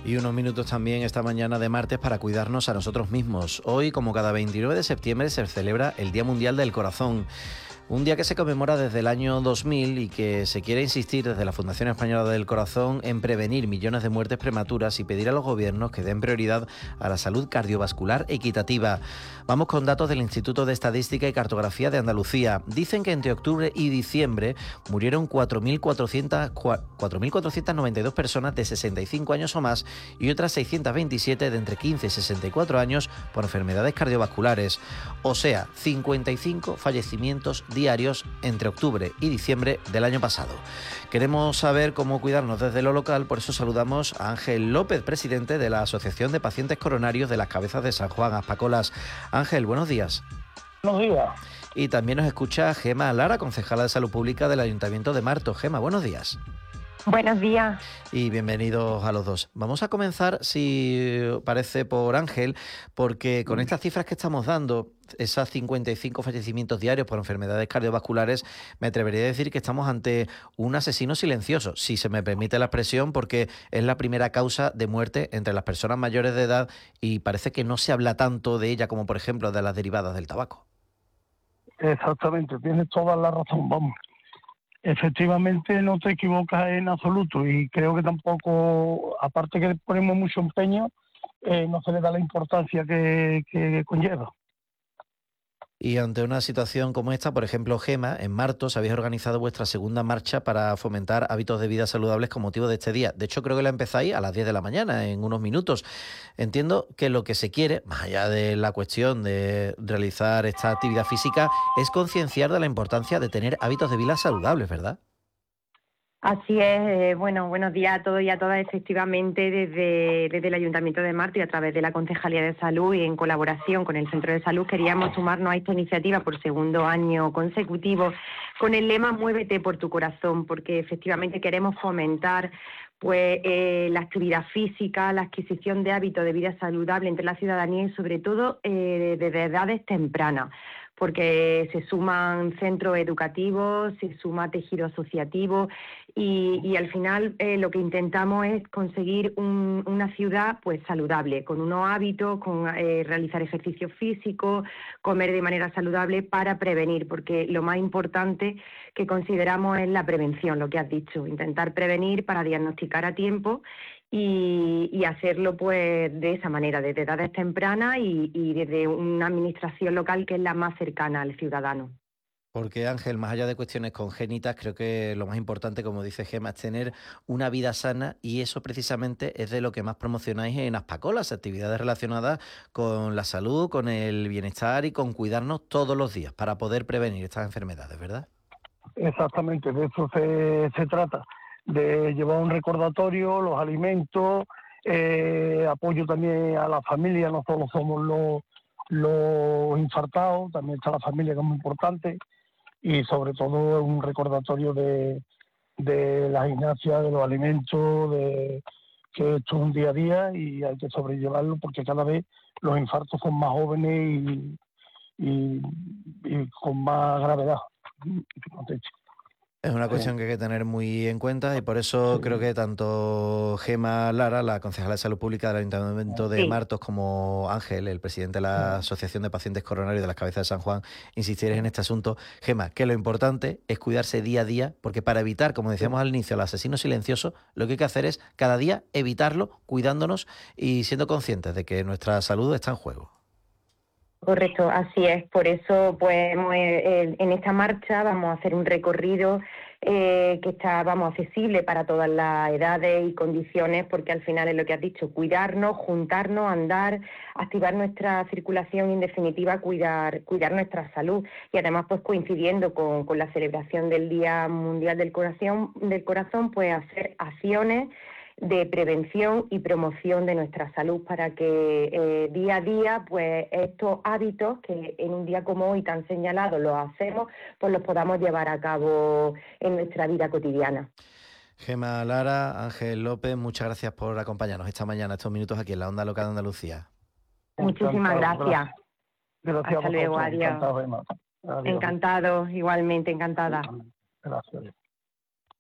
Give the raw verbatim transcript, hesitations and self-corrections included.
Y unos minutos también esta mañana de martes para cuidarnos a nosotros mismos. Hoy, como cada veintinueve de septiembre, se celebra el Día Mundial del Corazón. Un día que se conmemora desde el año dos mil y que se quiere insistir desde la Fundación Española del Corazón en prevenir millones de muertes prematuras y pedir a los gobiernos que den prioridad a la salud cardiovascular equitativa. Vamos con datos del Instituto de Estadística y Cartografía de Andalucía. Dicen que entre octubre y diciembre murieron cuatro mil cuatrocientas noventa y dos personas de sesenta y cinco años o más y otras seiscientos veintisiete de entre quince y sesenta y cuatro años por enfermedades cardiovasculares. O sea, cincuenta y cinco fallecimientos diarios entre octubre y diciembre del año pasado. Queremos saber cómo cuidarnos desde lo local, por eso saludamos a Ángel López, presidente de la Asociación de Pacientes Coronarios de las Cabezas de San Juan, Aspacolas. Ángel, buenos días. Buenos días. Y también nos escucha Gema Lara, concejala de Salud Pública del Ayuntamiento de Martos. Gema, buenos días. Buenos días. Y bienvenidos a los dos. Vamos a comenzar, si parece, por Ángel, porque con estas cifras que estamos dando, esas cincuenta y cinco fallecimientos diarios por enfermedades cardiovasculares, me atrevería a decir que estamos ante un asesino silencioso, si se me permite la expresión, porque es la primera causa de muerte entre las personas mayores de edad y parece que no se habla tanto de ella como, por ejemplo, de las derivadas del tabaco. Exactamente, tienes toda la razón, vamos. Efectivamente no te equivocas en absoluto y creo que tampoco, aparte que ponemos mucho empeño, eh, no se le da la importancia que, que conlleva. Y ante una situación como esta, por ejemplo, Gema, en Martos habéis organizado vuestra segunda marcha para fomentar hábitos de vida saludables con motivo de este día. De hecho, creo que la empezáis a las diez de la mañana, en unos minutos. Entiendo que lo que se quiere, más allá de la cuestión de realizar esta actividad física, es concienciar de la importancia de tener hábitos de vida saludables, ¿verdad? Así es, eh, bueno, buenos días a todos y a todas. Efectivamente, desde, desde el Ayuntamiento de Martos y a través de la Concejalía de Salud y en colaboración con el Centro de Salud queríamos sumarnos a esta iniciativa por segundo año consecutivo con el lema Muévete por tu corazón, porque efectivamente queremos fomentar pues eh, la actividad física, la adquisición de hábitos de vida saludable entre la ciudadanía y sobre todo eh, desde edades tempranas, porque se suman centros educativos, se suma tejido asociativo y, y al final eh, lo que intentamos es conseguir un, una ciudad pues saludable, con unos hábitos, con eh, realizar ejercicio físico, comer de manera saludable para prevenir, porque lo más importante que consideramos es la prevención, lo que has dicho, intentar prevenir para diagnosticar a tiempo y, y hacerlo pues de esa manera, desde edades tempranas y, y desde una administración local que es la más cercana al ciudadano. Porque, Ángel, más allá de cuestiones congénitas, creo que lo más importante, como dice Gema, es tener una vida sana y eso precisamente es de lo que más promocionáis en Aspacolas, actividades relacionadas con la salud, con el bienestar y con cuidarnos todos los días para poder prevenir estas enfermedades, ¿verdad? Exactamente, de eso se, se trata, de llevar un recordatorio, los alimentos, eh, apoyo también a la familia, no solo somos los, los infartados, también está la familia que es muy importante y sobre todo un recordatorio de, de la gimnasia, de los alimentos, de que esto es un día a día y hay que sobrellevarlo porque cada vez los infartos son más jóvenes y, y, y con más gravedad. Es una cuestión que hay que tener muy en cuenta y por eso creo que tanto Gema Lara, la concejala de Salud Pública del Ayuntamiento de Sí. Martos, como Ángel, el presidente de la Asociación de Pacientes Coronarios de las Cabezas de San Juan, insistiréis en este asunto. Gema, que lo importante es cuidarse día a día, porque para evitar, como decíamos al inicio, el asesino silencioso, lo que hay que hacer es cada día evitarlo, cuidándonos y siendo conscientes de que nuestra salud está en juego. Correcto, así es. Por eso, pues, hemos, eh, en esta marcha vamos a hacer un recorrido eh, que está, vamos, accesible para todas las edades y condiciones, porque al final es lo que has dicho, cuidarnos, juntarnos, andar, activar nuestra circulación y, en definitiva, cuidar, cuidar nuestra salud. Y además, pues, coincidiendo con, con la celebración del Día Mundial del Corazón, del Corazón, pues, hacer acciones de prevención y promoción de nuestra salud para que eh, día a día pues estos hábitos que en un día como hoy tan señalados los hacemos, pues los podamos llevar a cabo en nuestra vida cotidiana. Gema Lara, Ángel López, muchas gracias por acompañarnos esta mañana, estos minutos aquí en la Onda Local de Andalucía. Muchísimas Encantado, gracias. Gracias Hasta a luego, vosotros. adiós. Encantado, Emma. Adiós. Encantado, igualmente encantada. Gracias.